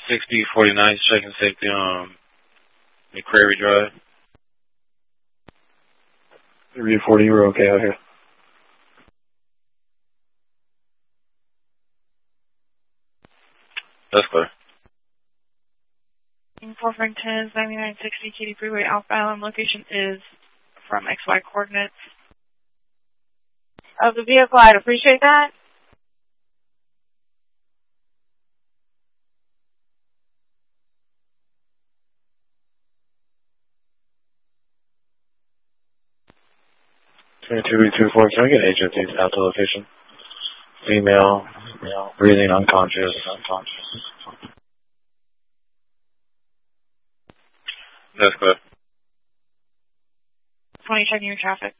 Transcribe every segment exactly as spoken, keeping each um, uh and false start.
sixty forty-nine, checking safety on McCrary Drive. three forty, you're okay out here. That's clear. four Frank ten, ninety-nine sixty Katy Freeway outbound. Location is from X Y coordinates. Of the vehicle, I'd appreciate that. twenty-two two four, can I get agent please out to location? Female, female, breathing unconscious, unconscious. That's clear. twenty, checking your traffic.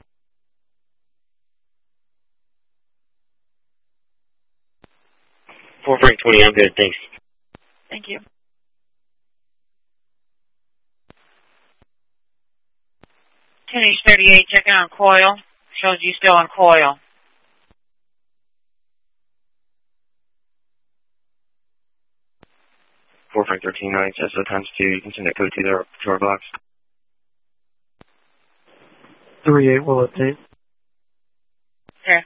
four Frank twenty, I'm good, thanks. Thank you. ten H thirty-eight, checking on coil. Shows you still on coil. four Frank thirteen nine, S O times two, you can send that code to their to our box. three eight will update. Okay.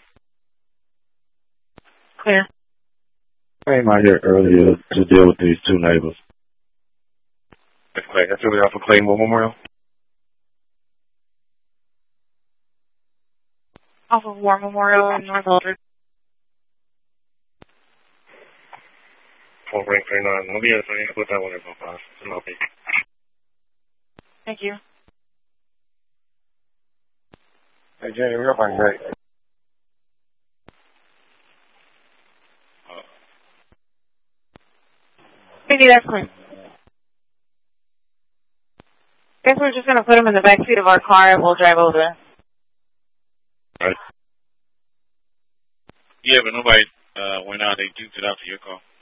Clear. I came out here earlier to deal with these two neighbors. That's clear. That's really off of Claymore Memorial. Off of War Memorial in North Aldridge. four Frank thirty-nine. Let me ask, I need to put that one in my box. Okay. Thank you. Hey, Jenny, we're up on break. Maybe that's clear. Guess we're just going to put him in the back seat of our car and we'll drive over there. Right. Yeah, but nobody uh, went out. They duped it out to your car.